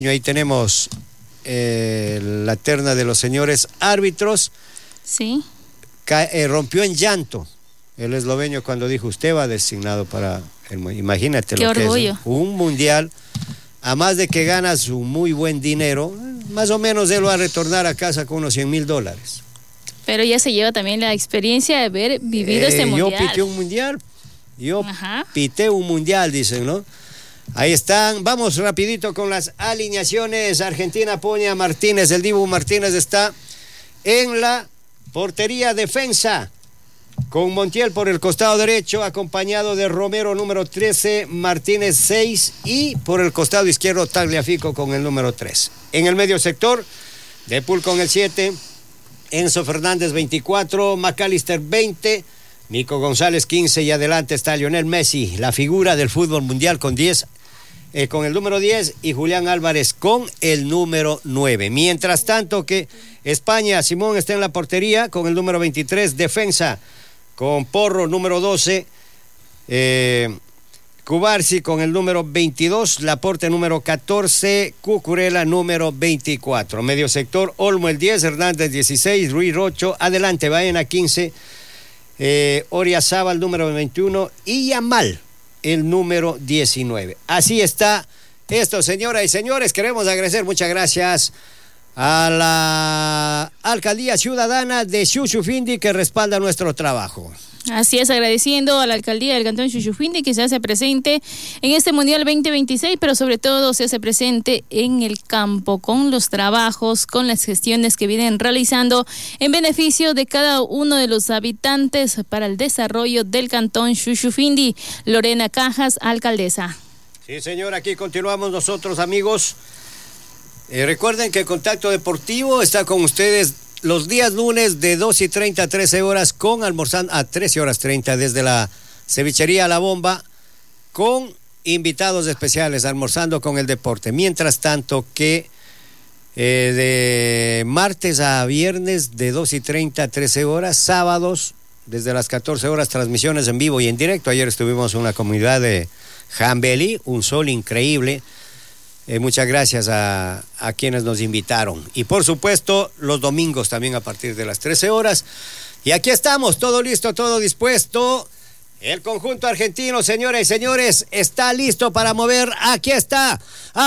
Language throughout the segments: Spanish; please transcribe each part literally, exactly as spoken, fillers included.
Ahí tenemos eh, la terna de los señores árbitros. Sí. Ca eh, rompió en llanto el esloveno cuando dijo: usted va designado para el mundial. Imagínate Qué lo que orgullo. es, ¿no? Un mundial, a más de que ganas un muy buen dinero, más o menos él va a retornar a casa con unos cien mil dólares. Pero ya se lleva también la experiencia de haber vivido eh, este mundial. Yo pité un mundial, yo Ajá. pité un mundial, dicen, ¿no? Ahí están, vamos rapidito con las alineaciones. Argentina pone a Martínez, el Dibu Martínez está en la portería defensa, con Montiel por el costado derecho, acompañado de Romero número trece, Martínez seis y por el costado izquierdo Tagliafico con el número tres. En el medio sector, De Paul con el siete, Enzo Fernández veinticuatro, McAllister veinte, Nico González quince y adelante está Lionel Messi, la figura del fútbol mundial con diez, eh, con el número diez y Julián Álvarez con el número nueve. Mientras tanto que España, Simón está en la portería con el número veintitrés, defensa con Porro número doce, eh, Cubarsi con el número veintidós, Laporte número catorce, Cucurella número veinticuatro. Medio sector, Olmo el diez, Hernández dieciséis, Ruiz Rocho, adelante Baena quince, Eh, Oriazábal número veintiuno y Yamal el número diecinueve. Así está esto, señoras y señores. Queremos agradecer, muchas gracias a la Alcaldía Ciudadana de Shushufindi que respalda nuestro trabajo. Así es, agradeciendo a la alcaldía del cantón Shushufindi que se hace presente en este Mundial veinte veintiséis, pero sobre todo se hace presente en el campo con los trabajos, con las gestiones que vienen realizando en beneficio de cada uno de los habitantes para el desarrollo del cantón Shushufindi. Lorena Cajas, alcaldesa. Sí, señor, aquí continuamos nosotros, amigos. Eh, recuerden que Contacto Deportivo está con ustedes los días lunes de dos y treinta a trece horas con almorzando a trece horas treinta desde la cevichería La Bomba con invitados especiales almorzando con el deporte. Mientras tanto que eh, de martes a viernes de dos y treinta a trece horas, sábados desde las catorce horas transmisiones en vivo y en directo. Ayer estuvimos en una comunidad de Jambeli, un sol increíble. Eh, muchas gracias a, a quienes nos invitaron. Y por supuesto, los domingos también a partir de las trece horas. Y aquí estamos, todo listo, todo dispuesto. El conjunto argentino, señoras y señores, está listo para mover. Aquí está.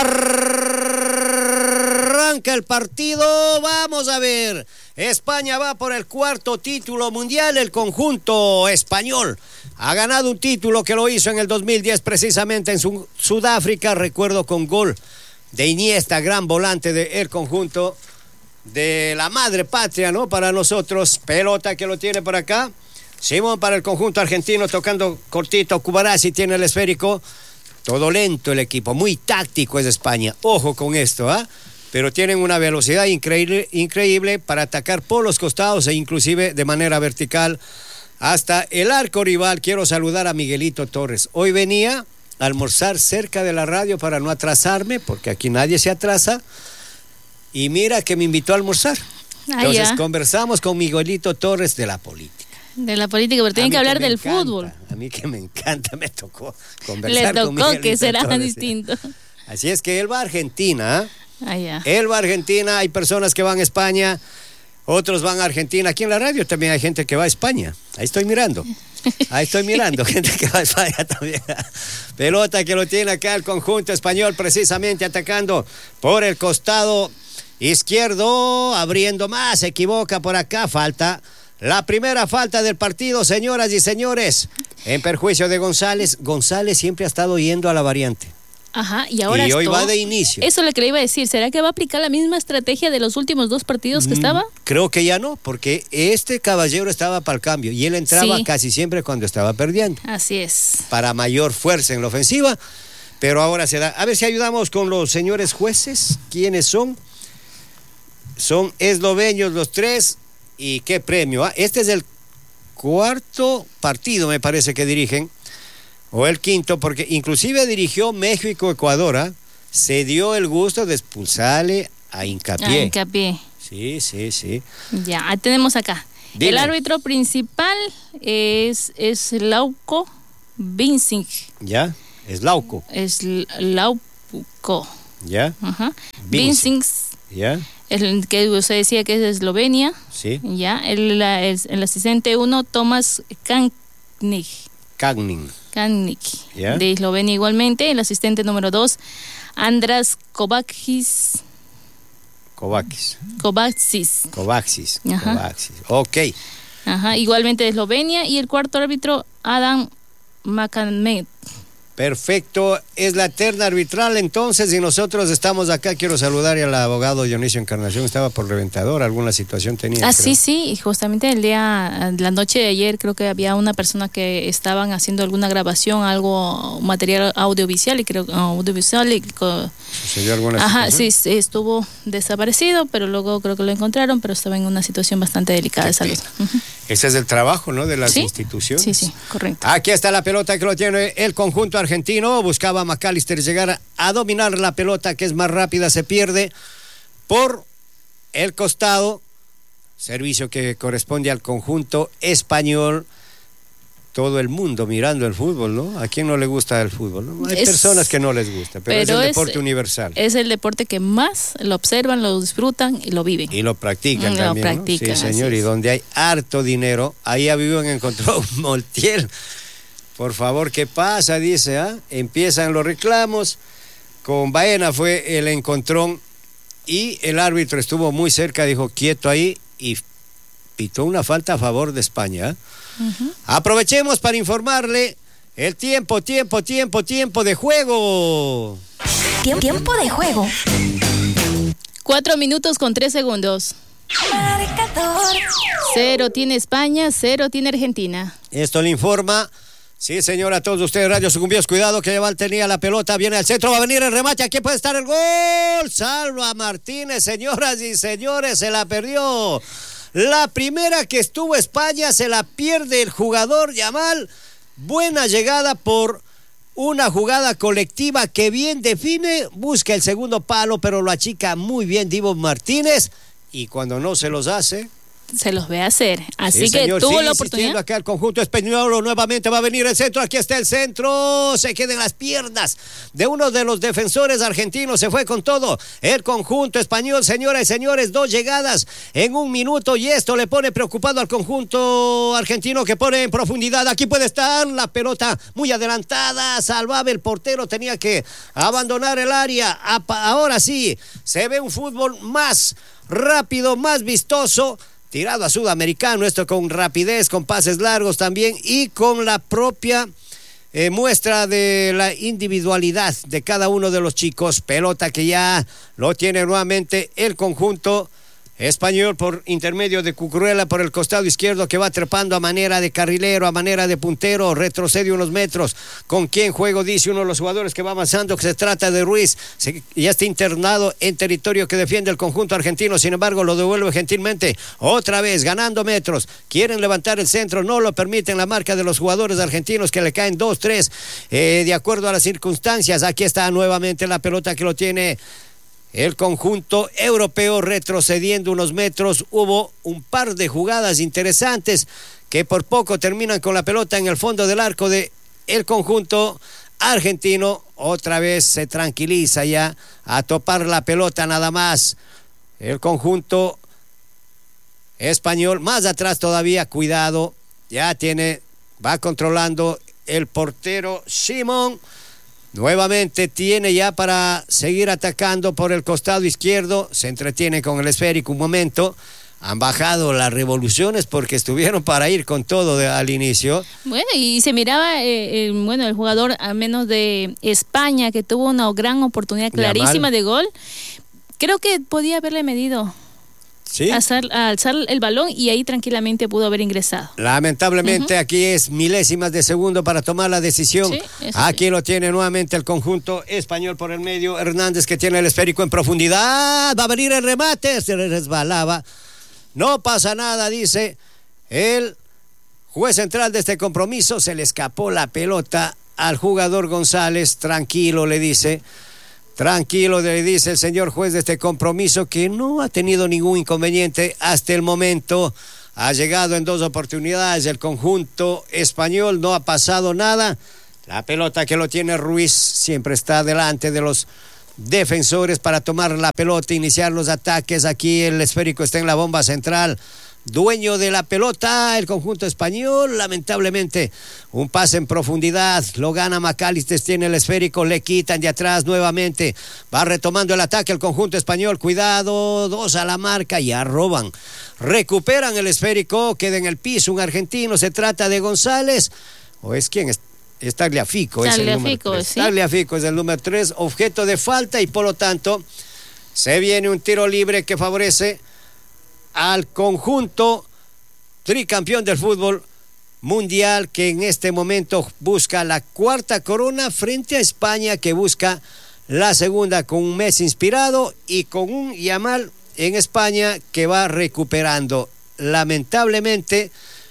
Arranca el partido. Vamos a ver. España va por el cuarto título mundial. El conjunto español ha ganado un título que lo hizo en el dos mil diez precisamente en Su- Sudáfrica, recuerdo, con gol de Iniesta, gran volante del conjunto de la madre patria, ¿no? Para nosotros, pelota que lo tiene por acá, Simón para el conjunto argentino, tocando cortito, Cubarasi tiene el esférico, todo lento el equipo, muy táctico es España, ojo con esto, ¿ah? ¿eh? Pero tienen una velocidad increíble, increíble para atacar por los costados e inclusive de manera vertical hasta el arco rival. Quiero saludar a Miguelito Torres. Hoy venía a almorzar cerca de la radio para no atrasarme, porque aquí nadie se atrasa. Y mira que me invitó a almorzar. Ah, Entonces ya. Conversamos con Miguelito Torres de la política. De la política, pero tienen que hablar que del encanta, fútbol. A mí que me encanta, me tocó conversar Le con tocó Miguelito que será Torres. distinto. Así es que él va a Argentina. Ah, ya. Él va a Argentina, hay personas que van a España, otros van a Argentina. Aquí en la radio también hay gente que va a España. Ahí estoy mirando. Ahí estoy mirando, gente que va a España también. Pelota que lo tiene acá el conjunto español, precisamente atacando por el costado izquierdo, abriendo más, se equivoca por acá, falta. La primera falta del partido, señoras y señores, en perjuicio de González. González siempre ha estado yendo a la variante. Ajá, y ahora y hoy esto, va de inicio. Eso es lo que le iba a decir. ¿Será que va a aplicar la misma estrategia de los últimos dos partidos que estaba? Creo que ya no, porque este caballero estaba para el cambio y él entraba Sí. casi siempre cuando estaba perdiendo, Así es. para mayor fuerza en la ofensiva, pero ahora se da. A ver si ayudamos con los señores jueces. ¿Quiénes son? Son esloveños los tres. ¿Y qué premio? ¿Ah? Este es el cuarto partido, me parece que dirigen, o el quinto, porque inclusive dirigió México-Ecuador, ¿eh? Se dio el gusto de expulsarle a Hincapié. Ah, Hincapié. Sí, sí, sí. Ya, ahí tenemos acá. Dime. El árbitro principal es, es Lauco Vincing. ¿Ya? Es Lauco. Es Lauco. Ya. Ajá. Vincing. Vincing, Ya. el que usted decía que es de Eslovenia. Sí. Ya. El, la- el, el asistente uno, Thomas Kanik. Kagnin. Kanik, Ya. de Eslovenia igualmente. El asistente número dos, Andras Kovačis. Kovačis. Kovačis. Kovačis. Ajá. Kovačis. Ok. Ajá, igualmente de Eslovenia. Y el cuarto árbitro, Adam Makamed. Perfecto, es la terna arbitral entonces y nosotros estamos acá. Quiero saludar al abogado Dionisio Encarnación, estaba por reventador, alguna situación tenía. Ah, creo. sí, sí, y justamente el día, la noche de ayer creo que había una persona que estaban haciendo alguna grabación, algo, material audiovisual y creo audiovisual y co- ¿Sucedió alguna ajá, situación? sí, sí, estuvo desaparecido, pero luego creo que lo encontraron, pero estaba en una situación bastante delicada Qué de salud. pena. Ese es el trabajo, ¿no?, de las Sí, instituciones. Sí, sí, correcto. Aquí está la pelota que lo tiene el conjunto argentino. Buscaba a McAllister llegar a dominar la pelota, que es más rápida, se pierde por el costado. Servicio que corresponde al conjunto español. Todo el mundo mirando el fútbol, ¿no? ¿A quién no le gusta el fútbol, no? Hay Es- personas que no les gusta, pero, pero es el es- deporte universal. Es el deporte que más lo observan, lo disfrutan y lo viven. Y lo practican Lo también, ¿no? practican, Sí, señor, así y es. donde hay harto dinero, ahí a Vivian encontró un Montiel. Por favor, ¿qué pasa? Dice, ¿ah? Empiezan los reclamos. Con Baena fue el encontrón y el árbitro estuvo muy cerca, dijo quieto ahí y pitó una falta a favor de España. ¿eh? Ujú. Aprovechemos para informarle el tiempo, tiempo, tiempo, tiempo de juego. Tiemp- Tiempo de juego. Cuatro minutos con tres segundos. Marcador. Cero tiene España, cero tiene Argentina. Esto le informa. Sí, señor, a todos ustedes, Radio Sucumbíos, cuidado que Yaval tenía la pelota, viene al centro, va a venir el remate, aquí puede estar el gol. Salva Martínez, señoras y señores, se la perdió. La primera que estuvo España se la pierde el jugador Yamal. Buena llegada por una jugada colectiva que bien define, busca el segundo palo, pero lo achica muy bien Divo Martínez y cuando no se los hace... Se los ve hacer. Así Sí, que señor, tuvo sigue la insistiendo oportunidad. acá el conjunto español, nuevamente va a venir el centro, aquí está el centro, se queda en las piernas de uno de los defensores argentinos, se fue con todo el conjunto español, señoras y señores, dos llegadas en un minuto y esto le pone preocupado al conjunto argentino que pone en profundidad, aquí puede estar la pelota muy adelantada, salvaba el portero, tenía que abandonar el área, ahora sí, se ve un fútbol más rápido, más vistoso, tirado a sudamericano, esto con rapidez, con pases largos también y con la propia eh, muestra de la individualidad de cada uno de los chicos. Pelota que ya lo tiene nuevamente el conjunto español por intermedio de Cucurella por el costado izquierdo que va trepando a manera de carrilero, a manera de puntero, retrocede unos metros. ¿Con quién juego? Dice uno de los jugadores que va avanzando que se trata de Ruiz. Se, ya está internado en territorio que defiende el conjunto argentino, sin embargo lo devuelve gentilmente. Otra vez ganando metros. Quieren levantar el centro, no lo permiten la marca de los jugadores argentinos que le caen dos, tres eh, de acuerdo a las circunstancias. Aquí está nuevamente la pelota que lo tiene el conjunto europeo retrocediendo unos metros. Hubo un par de jugadas interesantes que por poco terminan con la pelota en el fondo del arco de el conjunto argentino. Otra vez se tranquiliza ya a topar la pelota nada más el conjunto español. Más atrás todavía, cuidado, ya tiene, va controlando el portero Simón. Nuevamente tiene ya para seguir atacando por el costado izquierdo, se entretiene con el esférico un momento, han bajado las revoluciones porque estuvieron para ir con todo de, al inicio. Bueno, y se miraba, eh, el, bueno, el jugador a menos de España que tuvo una gran oportunidad clarísima Yamal. de gol, creo que podía haberle medido. ¿Sí? Alzar, alzar el balón y ahí tranquilamente pudo haber ingresado. Lamentablemente uh-huh. aquí es milésimas de segundo para tomar la decisión. Sí, aquí sí. lo tiene nuevamente el conjunto español por el medio. Hernández que tiene el esférico en profundidad. Va a venir el remate. Se le resbalaba. No pasa nada, dice el juez central de este compromiso. Se le escapó la pelota al jugador González. Tranquilo, le dice. Tranquilo, le dice el señor juez de este compromiso que no ha tenido ningún inconveniente hasta el momento. Ha llegado en dos oportunidades el conjunto español, no ha pasado nada. La pelota que lo tiene Ruiz siempre está delante de los Defensores para tomar la pelota, iniciar los ataques. Aquí el esférico está en la bomba central. Dueño de la pelota, el conjunto español. Lamentablemente, un pase en profundidad. Lo gana McAllister, tiene el esférico. Le quitan de atrás nuevamente. Va retomando el ataque el conjunto español. Cuidado, dos a la marca. Ya roban. Recuperan el esférico. Queda en el piso un argentino. Se trata de González. ¿O es quién? Es, es Tagliafico. Es el número tres. ¿Sí? Tagliafico es el número tres. Objeto de falta y por lo tanto se viene un tiro libre que favorece al conjunto tricampeón del fútbol mundial, que en este momento busca la cuarta corona frente a España, que busca la segunda, con un Messi inspirado y con un Yamal en España que va recuperando. Lamentablemente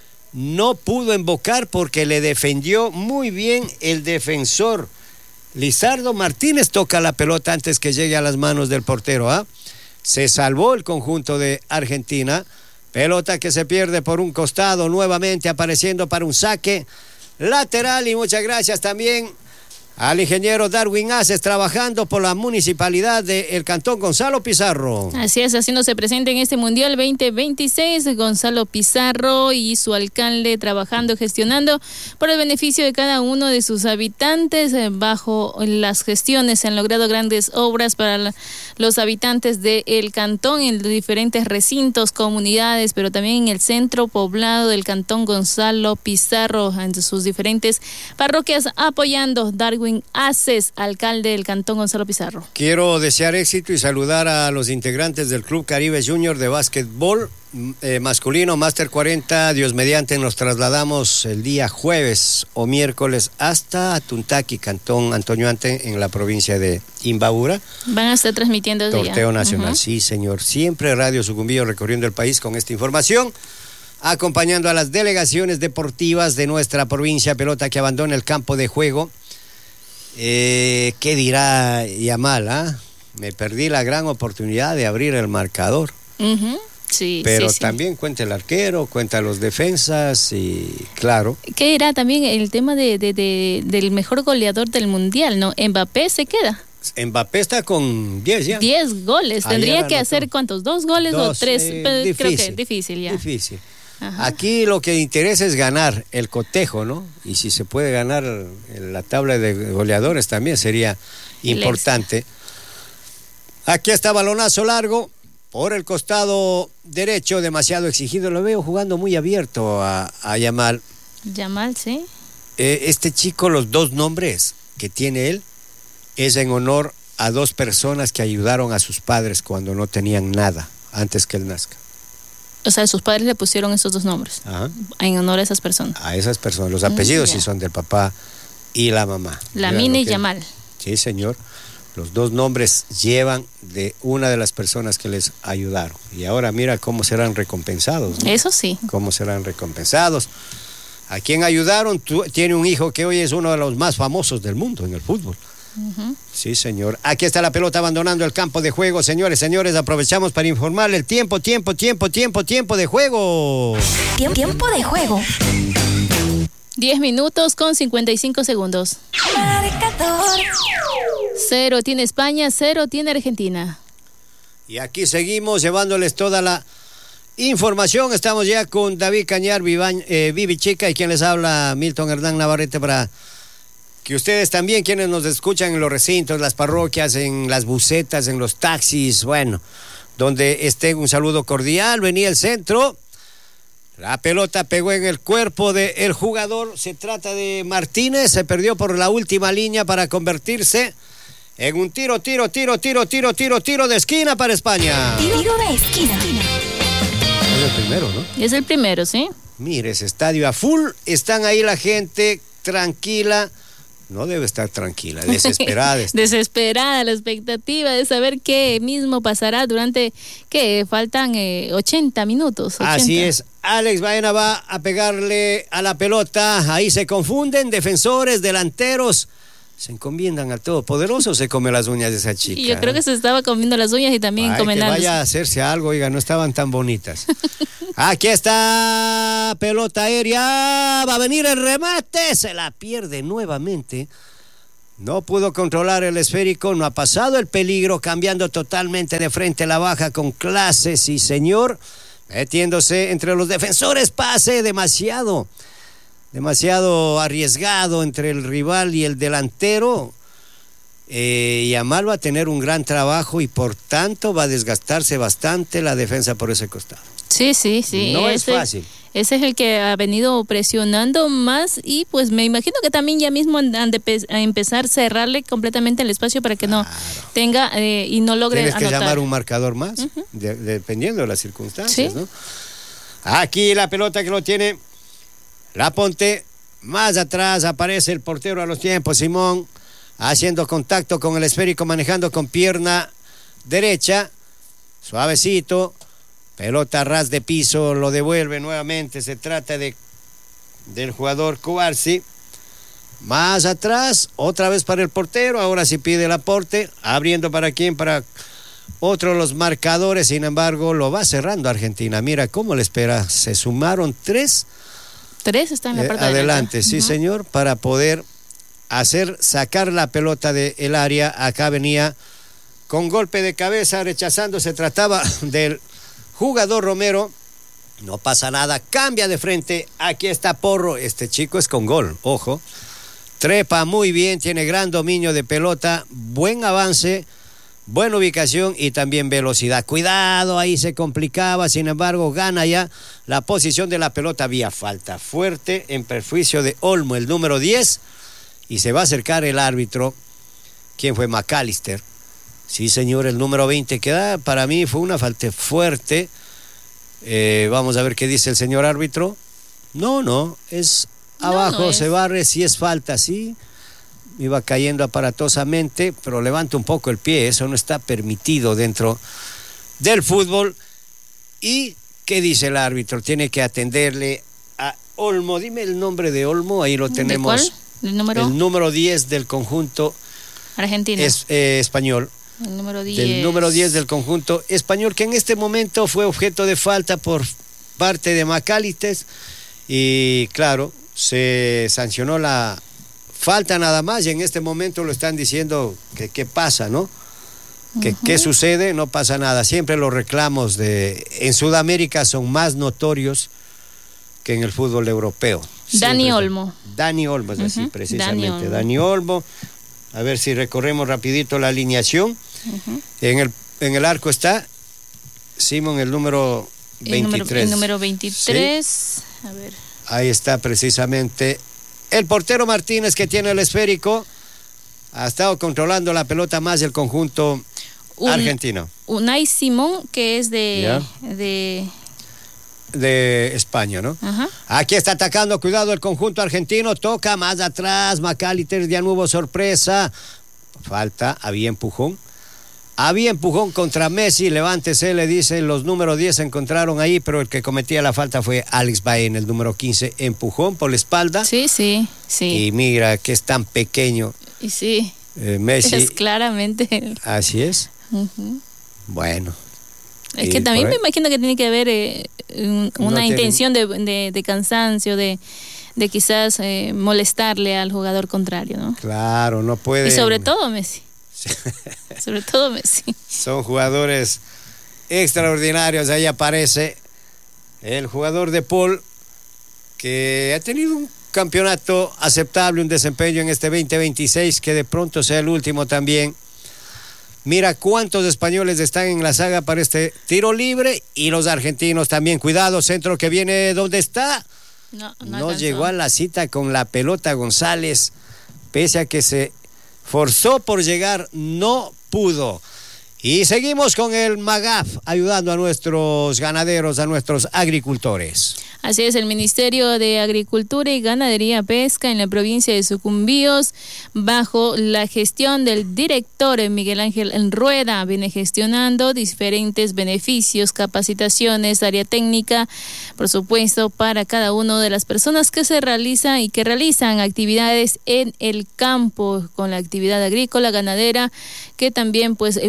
no pudo embocar porque le defendió muy bien el defensor. Lizardo Martínez toca la pelota antes que llegue a las manos del portero, ¿ah? ¿eh? Se salvó el conjunto de Argentina. Pelota que se pierde por un costado, nuevamente apareciendo para un saque lateral. Y muchas gracias también al ingeniero Darwin Aces, trabajando por la municipalidad del Cantón Gonzalo Pizarro. Así es, haciéndose presente en este Mundial veinte veintiséis, Gonzalo Pizarro y su alcalde trabajando, gestionando por el beneficio de cada uno de sus habitantes. Bajo las gestiones se han logrado grandes obras para la, los habitantes del cantón en los diferentes recintos, comunidades, pero también en el centro poblado del Cantón Gonzalo Pizarro, en sus diferentes parroquias, apoyando. Darwin Aces, alcalde del Cantón Gonzalo Pizarro. Quiero desear éxito y saludar a los integrantes del Club Caribe Junior de básquetbol eh, masculino, Máster cuarenta. Dios mediante, nos trasladamos el día jueves o miércoles hasta Tuntaqui, Cantón Antonio Ante, en la provincia de Imbabura. Van a estar transmitiendo desde Torneo allá. nacional, uh-huh. Sí, señor. Siempre Radio Sucumbío recorriendo el país con esta información, acompañando a las delegaciones deportivas de nuestra provincia. Pelota que abandona el campo de juego. Eh, ¿Qué dirá Yamal? ¿Ah? Me perdí la gran oportunidad de abrir el marcador. Uh-huh. Sí, pero sí, sí. También cuenta el arquero, cuenta los defensas y claro. ¿Qué dirá también el tema de, de, de, del mejor goleador del mundial, no? Mbappé se queda. Mbappé está con diez ya. diez goles. Ayer Tendría que anotó. hacer ¿cuántos? ¿Dos goles Dos, o tres? eh, Pero difícil, creo que es difícil ya. Difícil. Ajá. Aquí lo que interesa es ganar el cotejo, ¿no? Y si se puede ganar la tabla de goleadores también sería importante. Aquí está balonazo largo por el costado derecho, demasiado exigido. Lo veo jugando muy abierto a, a Yamal. Yamal, sí. Eh, este chico, los dos nombres que tiene él es en honor a dos personas que ayudaron a sus padres cuando no tenían nada, antes que él nazca. O sea, sus padres le pusieron esos dos nombres. Ajá. En honor a esas personas. A esas personas. Los apellidos mm, sí son del papá y la mamá. Lamine y Yamal. Sí, señor. Los dos nombres llevan de una de las personas que les ayudaron. Y ahora mira cómo serán recompensados, ¿no? Eso sí. Cómo serán recompensados. A quien ayudaron, tú, tiene un hijo que hoy es uno de los más famosos del mundo en el fútbol. Uh-huh. Sí, señor. Aquí está la pelota abandonando el campo de juego. Señores, señores, aprovechamos para informarle el tiempo, tiempo, tiempo, tiempo, tiempo de juego. Tiempo, tiempo de juego. diez minutos con cincuenta y cinco segundos. Marcador. Cero tiene España, cero tiene Argentina. Y aquí seguimos llevándoles toda la información. Estamos ya con David Cañar, Vivañ, eh, Vivi Chica, y quien les habla, Milton Hernán Navarrete, para que ustedes también, quienes nos escuchan en los recintos, las parroquias, en las busetas, en los taxis, bueno, donde estén, un saludo cordial. Venía el centro, la pelota pegó en el cuerpo del jugador, se trata de Martínez, se perdió por la última línea para convertirse en un tiro, tiro, tiro, tiro, tiro, tiro, tiro de esquina para España. Tiro de esquina. Es el primero, ¿no? Es el primero, ¿sí? Mire, ese estadio a full, están ahí la gente tranquila. No debe estar tranquila, desesperada. Está. Desesperada, la expectativa de saber qué mismo pasará durante, que faltan eh, ochenta minutos. ochenta. Así es, Alex Baena va a pegarle a la pelota, ahí se confunden, defensores, delanteros, se encomiendan al Todopoderoso, se come las uñas de esa chica. Y yo creo que se estaba comiendo las uñas y también Ay, encomendándose. Que vaya a hacerse algo, oiga, no estaban tan bonitas. Aquí está, pelota aérea, va a venir el remate, se la pierde nuevamente No pudo controlar el esférico, no ha pasado el peligro, cambiando totalmente de frente la baja con clase, sí señor, metiéndose entre los defensores, pase demasiado, demasiado arriesgado entre el rival y el delantero. Eh, Yamal va a tener un gran trabajo y por tanto va a desgastarse bastante la defensa por ese costado. Sí, sí, sí. No ese, es fácil. Ese es el que ha venido presionando más y pues me imagino que también ya mismo han de pe- a empezar a cerrarle completamente el espacio para que Claro. no tenga eh, y no logre Tienes que anotar. llamar un marcador más, Uh-huh. de, dependiendo de las circunstancias, Sí. ¿no? Aquí la pelota que lo tiene la Ponte, más atrás aparece el portero a los tiempos, Simón, haciendo contacto con el esférico, manejando con pierna derecha, suavecito, pelota a ras de piso, lo devuelve nuevamente, se trata de del jugador Cubarsi, más atrás, otra vez para el portero, ahora sí pide el aporte, abriendo para quién, para otro de los marcadores, sin embargo, lo va cerrando Argentina, mira cómo le espera, se sumaron tres, Tres está en la eh, parte adelante, derecha. sí Ujú. señor, para poder hacer sacar la pelota del área. Acá venía con golpe de cabeza rechazando, se trataba del jugador Romero, no pasa nada, cambia de frente, aquí está Porro, este chico es con gol, ojo, trepa muy bien, tiene gran dominio de pelota, buen avance, buena ubicación y también velocidad, cuidado, ahí se complicaba, sin embargo gana ya la posición de la pelota, vía falta fuerte en perjuicio de Olmo, el número diez, y se va a acercar el árbitro, ¿quién fue? McAllister, sí señor, el número veinte, que da, para mí fue una falta fuerte, eh, vamos a ver qué dice el señor árbitro, no, no, es No, abajo, no es. se barre, si es falta, sí, iba cayendo aparatosamente, pero levanta un poco el pie, eso no está permitido dentro del fútbol. ¿Y qué dice el árbitro? Tiene que atenderle a Olmo, dime el nombre de Olmo, ahí lo tenemos. ¿De cuál? ¿El número? El número diez del conjunto Argentina. es, eh, español, El número diez. del número diez del conjunto español, que en este momento fue objeto de falta por parte de McAllister, y claro, se sancionó la falta nada más, y en este momento lo están diciendo que qué pasa, ¿no? Que Ujú. qué sucede, no pasa nada. Siempre los reclamos de en Sudamérica son más notorios que en el fútbol europeo. Dani Siempre. Olmo. Dani Olmo, es así Ujú, precisamente. Dani Olmo. Dani Olmo. A ver si recorremos rapidito la alineación. Ujú. En el, en el arco está Simón, el número El número, veintitrés. el número veintitrés. A ver. Ahí está precisamente el portero Martínez, que tiene el esférico. Ha estado controlando la pelota más del conjunto Un- argentino. Unai Simón, que es de, Ya. de De España, ¿no? ajá. Aquí está atacando, cuidado el conjunto argentino, toca más atrás, McAllister, ya no hubo sorpresa. Falta, había empujón. Había empujón contra Messi, levántese, le dicen, los números diez se encontraron ahí, pero el que cometía la falta fue Alex Baena, el número quince, empujón por la espalda. Sí, sí, sí. Y mira que es tan pequeño Y, sí, eh, Messi. es claramente. el- Así es. Ujú. Bueno. Es Y que también por me ahí- imagino que tiene que haber eh, un- No una tiene- intención de, de- de cansancio, de, de quizás eh, molestarle al jugador contrario, ¿no? Claro, no puede. Y sobre todo Messi. Sobre todo Messi. Son jugadores extraordinarios. Ahí aparece el jugador de Paul, que ha tenido un campeonato aceptable, un desempeño en este veinte veintiséis, que de pronto sea el último también. Mira cuántos españoles están en la saga para este tiro libre, y los argentinos también. Cuidado, centro que viene, ¿dónde está? No, no No alcanzó. llegó a la cita con la pelota González, pese a que se forzó por llegar, no pudo. Y seguimos con el MAGAF, ayudando a nuestros ganaderos, a nuestros agricultores. Así es, el Ministerio de Agricultura y Ganadería Pesca en la provincia de Sucumbíos, bajo la gestión del director Miguel Ángel Rueda, viene gestionando diferentes beneficios, capacitaciones, área técnica, por supuesto, para cada una de las personas que se realizan y que realizan actividades en el campo, con la actividad agrícola, ganadera, que también pues vienen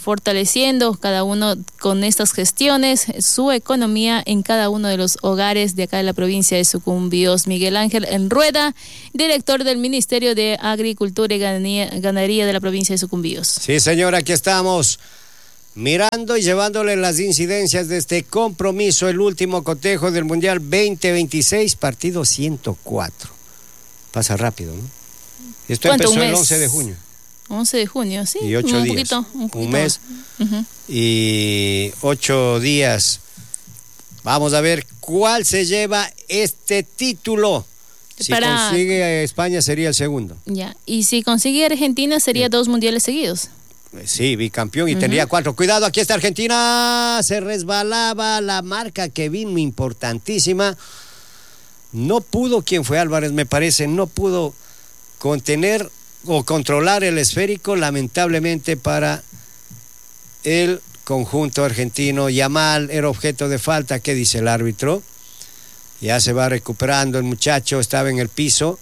fortaleciendo cada uno con estas gestiones su economía en cada uno de los hogares de acá de la provincia de Sucumbíos. Miguel Ángel Enrueda, director del Ministerio de Agricultura y Ganadería de la provincia de Sucumbíos. Sí, señor, aquí estamos mirando y llevándole las incidencias de este compromiso, el último cotejo del Mundial veinte veintiséis, partido ciento cuatro. Pasa rápido, ¿no? Esto empezó el once de junio. once de junio, sí. Y ocho un días. Poquito, un, un mes uh-huh. y ocho días. Vamos a ver cuál se lleva este título. Si Para... consigue España sería el segundo. Ya. Y si consigue Argentina sería sí. dos mundiales seguidos. Sí, bicampeón y uh-huh. tendría cuatro. Cuidado, aquí está Argentina. Se resbalaba la marca que vino importantísima. No pudo, ¿quién fue? Álvarez, me parece, no pudo contener o controlar el esférico, lamentablemente para el conjunto argentino. Yamal era objeto de falta. ¿Qué dice el árbitro? Ya se va recuperando el muchacho, estaba en el piso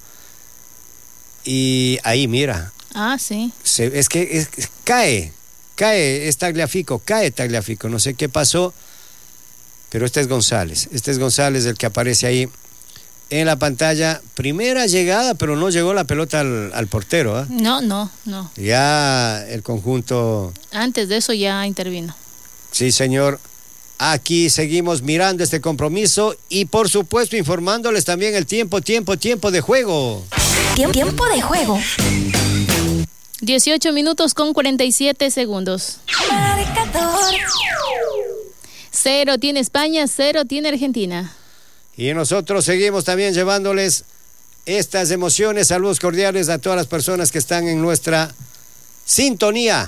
y ahí mira. Ah, sí. Se, es que es, cae, cae, es Tagliafico, cae Tagliafico, no sé qué pasó, pero este es González, este es González el que aparece ahí en la pantalla. Primera llegada, pero no llegó la pelota al, al portero, ¿eh? No, no, no. Ya el conjunto... Antes de eso ya intervino. Sí, señor. Aquí seguimos mirando este compromiso y por supuesto informándoles también el tiempo, tiempo, tiempo de juego. Tiempo de juego. dieciocho minutos con cuarenta y siete segundos. Marcador. Cero tiene España, cero tiene Argentina. Y nosotros seguimos también llevándoles estas emociones. Saludos cordiales a todas las personas que están en nuestra sintonía.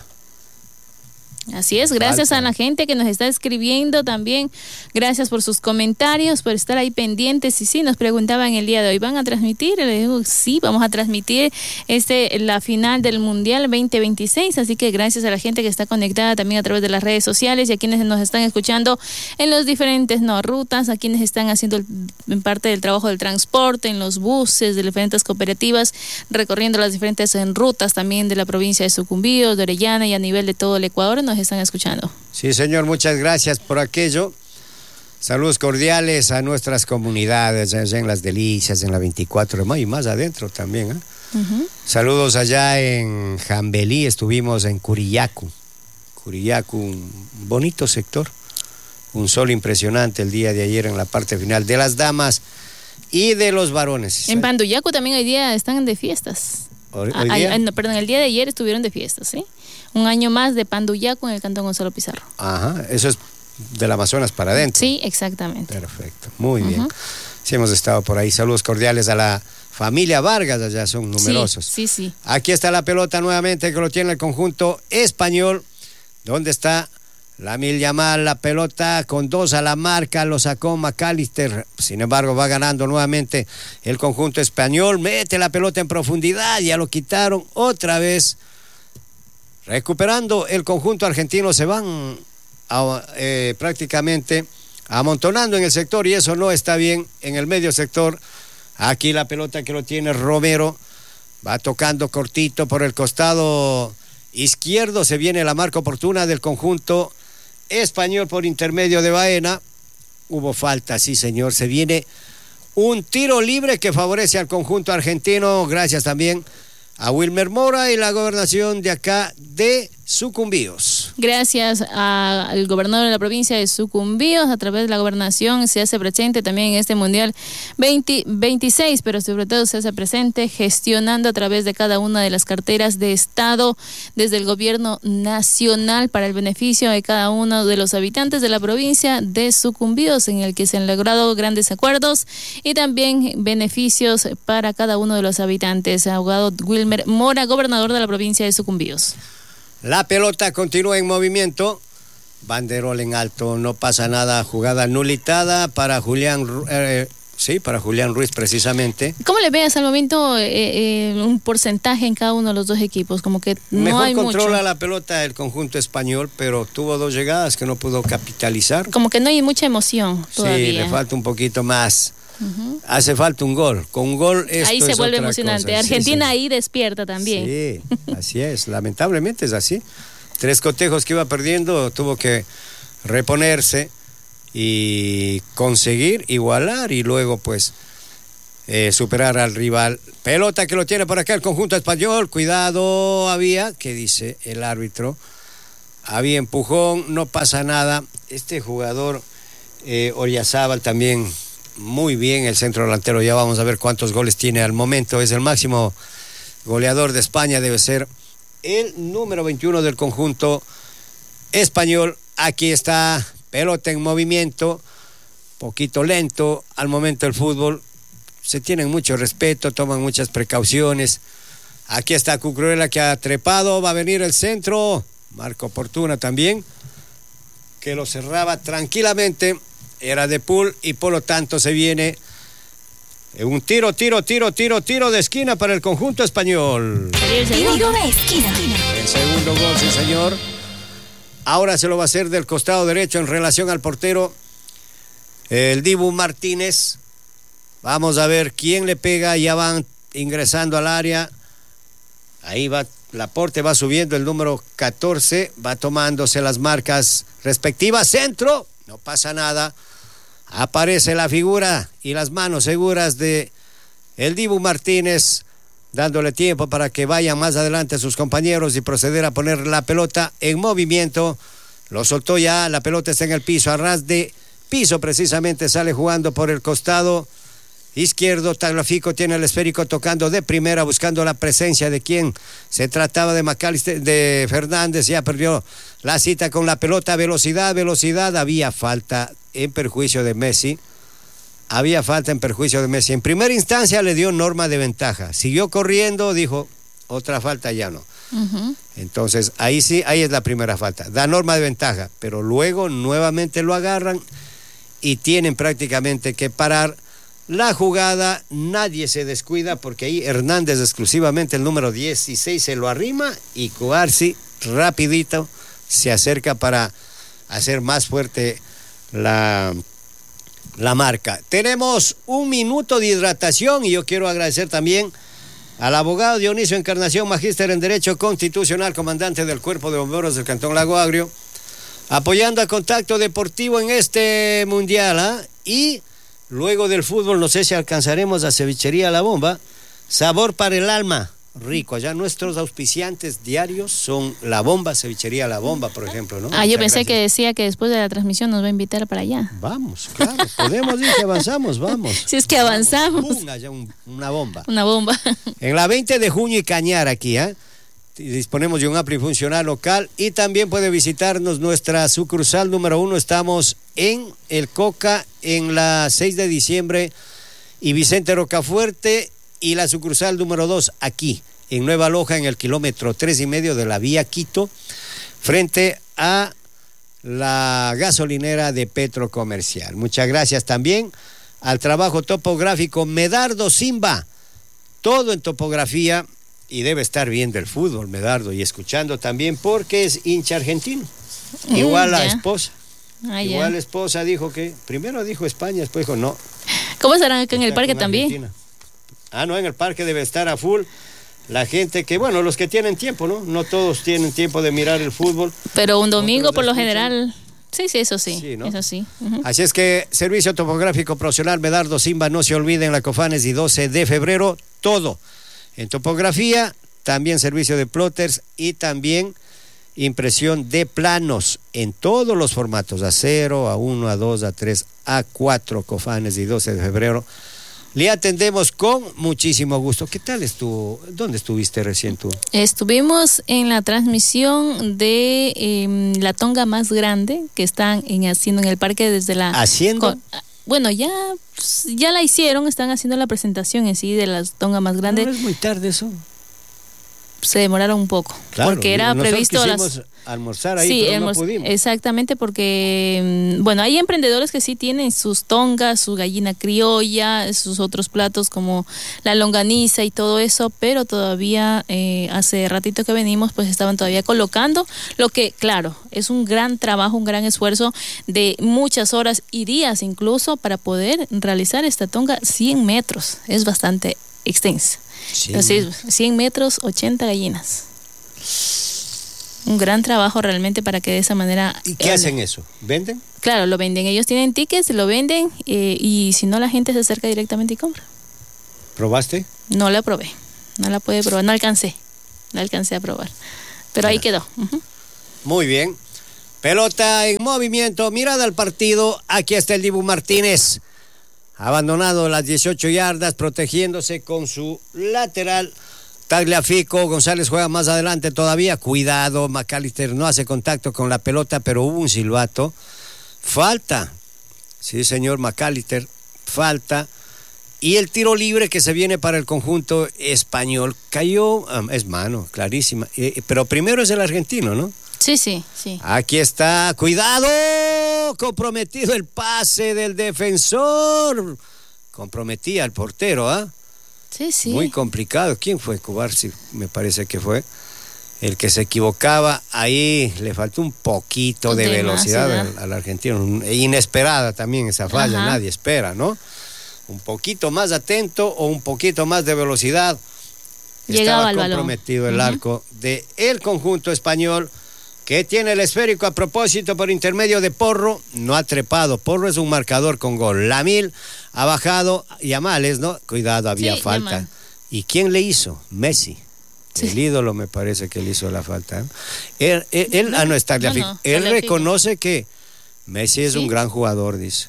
Así es, gracias Falta. a la gente que nos está escribiendo también, gracias por sus comentarios, por estar ahí pendientes. Y sí, nos preguntaban el día de hoy, ¿van a transmitir? Le digo, sí, vamos a transmitir este la final del Mundial veinte veintiséis, así que gracias a la gente que está conectada también a través de las redes sociales y a quienes nos están escuchando en los diferentes no rutas, a quienes están haciendo el, en parte del trabajo del transporte, en los buses de diferentes cooperativas, recorriendo las diferentes en rutas también de la provincia de Sucumbíos, de Orellana y a nivel de todo el Ecuador, nos están escuchando. Sí, señor, muchas gracias por aquello. Saludos cordiales a nuestras comunidades, allá en Las Delicias, en la veinticuatro de mayo y más adentro también, ¿eh? Uh-huh. Saludos allá en Jambelí, estuvimos en Curillacu. Curillacu, un bonito sector. Un sol impresionante el día de ayer en la parte final de las damas y de los varones. En Panduyacu también hoy día están de fiestas. ¿Hoy, hoy día? Ah, no, perdón, el día de ayer estuvieron de fiestas, ¿sí? Un año más de Panduyacu en el Cantón Gonzalo Pizarro. Ajá, eso es del Amazonas para adentro. Sí, exactamente. Perfecto, muy uh-huh. bien. Sí, hemos estado por ahí. Saludos cordiales a la familia Vargas, allá son numerosos. Sí, sí, sí. Aquí está la pelota nuevamente que lo tiene el conjunto español. ¿Dónde está Lamine Yamal? La pelota con dos a la marca, lo sacó McAllister. Sin embargo, va ganando nuevamente el conjunto español. Mete la pelota en profundidad, ya lo quitaron otra vez. Recuperando el conjunto argentino, se van a, eh, prácticamente amontonando en el sector y eso no está bien en el medio sector. Aquí la pelota que lo tiene Romero, va tocando cortito por el costado izquierdo, se viene la marca oportuna del conjunto español por intermedio de Baena. Hubo falta, sí señor, se viene un tiro libre que favorece al conjunto argentino, gracias también a Wilmer Mora y la gobernación de acá de Sucumbíos. Gracias a, al gobernador de la provincia de Sucumbíos, a través de la gobernación se hace presente también en este Mundial veinte veintiséis, pero sobre todo se hace presente gestionando a través de cada una de las carteras de Estado desde el gobierno nacional para el beneficio de cada uno de los habitantes de la provincia de Sucumbíos, en el que se han logrado grandes acuerdos y también beneficios para cada uno de los habitantes. Abogado Wilmer Mora, gobernador de la provincia de Sucumbíos. La pelota continúa en movimiento, banderol en alto, no pasa nada, jugada nulitada para Julián, eh, sí, para Julián Ruiz precisamente. ¿Cómo le veas al momento eh, eh, un porcentaje en cada uno de los dos equipos? Como que no Mejor hay controla mucho. La pelota el conjunto español, pero tuvo dos llegadas que no pudo capitalizar. Como que no hay mucha emoción todavía. Sí, le falta un poquito más. Uh-huh. Hace falta un gol. Con un gol esto ahí se es vuelve otra emocionante. cosa. Argentina sí, sí. ahí despierta también. Sí, así es. Lamentablemente es así. tres cotejos que iba perdiendo, tuvo que reponerse y conseguir igualar y luego pues eh, superar al rival. Pelota que lo tiene por acá el conjunto español, cuidado, había, ¿qué dice el árbitro? Había empujón, no pasa nada. Este jugador eh, Oryazábal también muy bien, el centro delantero, ya vamos a ver cuántos goles tiene al momento, es el máximo goleador de España, debe ser el número veintiuno del conjunto español. Aquí está, pelota en movimiento, poquito lento al momento el fútbol, se tienen mucho respeto, toman muchas precauciones. Aquí está Cucurella que ha trepado, va a venir el centro, Marco Portuna también, que lo cerraba tranquilamente, era de Pool y por lo tanto se viene un tiro, tiro, tiro, tiro, tiro de esquina para el conjunto español. Tiro de esquina. El segundo gol, sí señor. Ahora se lo va a hacer del costado derecho en relación al portero, el Dibu Martínez. Vamos a ver quién le pega, ya van ingresando al área. Ahí va, Laporte va subiendo el número catorce, va tomándose las marcas respectivas. Centro, no pasa nada. Aparece la figura y las manos seguras de el Dibu Martínez, dándole tiempo para que vayan más adelante sus compañeros y proceder a poner la pelota en movimiento. Lo soltó ya, la pelota está en el piso, a ras de piso precisamente, sale jugando por el costado izquierdo. Tagliafico tiene el esférico tocando de primera, buscando la presencia de quien se trataba de Macalister, de Fernández, ya perdió la cita con la pelota. Velocidad, velocidad, había falta en perjuicio de Messi, había falta en perjuicio de Messi. En primera instancia le dio norma de ventaja, siguió corriendo, dijo otra falta, ya no. Uh-huh. Entonces ahí sí, ahí es la primera falta, da norma de ventaja, pero luego nuevamente lo agarran y tienen prácticamente que parar la jugada. Nadie se descuida porque ahí Hernández exclusivamente, el número dieciséis, se lo arrima y Cuarzi rapidito se acerca para hacer más fuerte la, la marca. Tenemos un minuto de hidratación y yo quiero agradecer también al abogado Dionisio Encarnación, magíster en Derecho Constitucional, comandante del Cuerpo de Bomberos del Cantón Lago Agrio, apoyando a Contacto Deportivo en este mundial, ¿eh? Y luego del fútbol, no sé si alcanzaremos a Cevichería La Bomba, sabor para el alma, rico. Allá nuestros auspiciantes diarios son La Bomba, Cevichería La Bomba, por ejemplo, ¿no? Ah, Muchas yo pensé gracias. que decía que después de la transmisión nos va a invitar para allá. Vamos, claro, podemos ir, que avanzamos, vamos. Si es que avanzamos. Vamos, allá un, una bomba. Una bomba. En la veinte de junio y Cañar aquí, ¿eh? Disponemos de un ampli funcional local y también puede visitarnos nuestra sucursal número uno. Estamos en El Coca, en la seis de diciembre y Vicente Rocafuerte, y la sucursal número dos aquí en Nueva Loja, en el kilómetro tres y medio de la vía Quito, frente a la gasolinera de Petro Comercial. Muchas gracias también al trabajo topográfico Medardo Simba, todo en topografía. Y debe estar viendo el fútbol, Medardo, y escuchando también porque es hincha argentino. Mm, Igual la esposa. Ah, Igual la esposa dijo que, primero dijo España, después dijo no. ¿Cómo estarán acá en el parque también? Argentina. Ah, no, en el parque debe estar a full. La gente que, bueno, los que tienen tiempo, ¿no? No todos tienen tiempo de mirar el fútbol. Pero un domingo por lo general. Sí, sí, eso sí, sí, ¿no? Eso sí. Uh-huh. Así es que Servicio Topográfico Profesional Medardo Simba, no se olviden, la Cofanes y doce de febrero, todo. En topografía, también servicio de plotters y también impresión de planos en todos los formatos, A cero, A uno, A dos, A tres, A cuatro, Cofanes y doce de febrero. Le atendemos con muchísimo gusto. ¿Qué tal estuvo? ¿Dónde estuviste recién tú? Estuvimos en la transmisión de eh, la tonga más grande que están en, haciendo en el parque desde la... ¿Haciendo? Con, bueno, ya, ya la hicieron, están haciendo la presentación en sí de la tonga más grande. ¿No es muy tarde eso? Se demoraron un poco, claro, porque era previsto a las... almorzar ahí, sí, pero almorz... no pudimos. Exactamente, porque bueno, hay emprendedores que sí tienen sus tongas, su gallina criolla, sus otros platos como la longaniza y todo eso, pero todavía eh, hace ratito que venimos, pues estaban todavía colocando, lo que claro, es un gran trabajo, un gran esfuerzo de muchas horas y días incluso para poder realizar esta tonga cien metros, es bastante extensa. Sí. Entonces, cien metros, ochenta gallinas. Un gran trabajo realmente para que de esa manera... ¿Y qué hacen eso? ¿Venden? Claro, lo venden. Ellos tienen tickets, lo venden eh, y si no la gente se acerca directamente y compra. ¿Probaste? No la probé. No la pude probar. No alcancé. No alcancé a probar. Pero ahí quedó. Uh-huh. Muy bien. Pelota en movimiento. Mirada al partido. Aquí está el Dibu Martínez. Abandonado las dieciocho yardas, protegiéndose con su lateral. Tagliafico, González juega más adelante todavía. Cuidado, McAllister no hace contacto con la pelota, pero hubo un silbato. Falta. Sí, señor McAllister. Falta. Y el tiro libre que se viene para el conjunto español. Cayó, um, es mano, clarísima. Eh, pero primero es el argentino, ¿no? Sí, sí, sí. Aquí está. Cuidado. Comprometido el pase del defensor. Comprometía al portero, ¿ah? ¿eh? Sí, sí. Muy complicado. ¿Quién fue? Cubarsi, me parece que fue el que se equivocaba. Ahí le faltó un poquito de, de velocidad al, al argentino. Inesperada también esa falla. Ajá. Nadie espera, ¿no? Un poquito más atento o un poquito más de velocidad. Llegaba Estaba comprometido balón. el Uh-huh. arco del conjunto español, que tiene el esférico a propósito por intermedio de Porro. No ha trepado. Porro es un marcador con gol. Lamil ha bajado. Yamales, ¿no? Cuidado, había sí, falta. Yamal. ¿Y quién le hizo? Messi. Sí. El ídolo me parece que le hizo la falta. ¿eh? Él, él, él no, ah, no está. No, no, él reconoce que Messi es sí. un gran jugador, dice.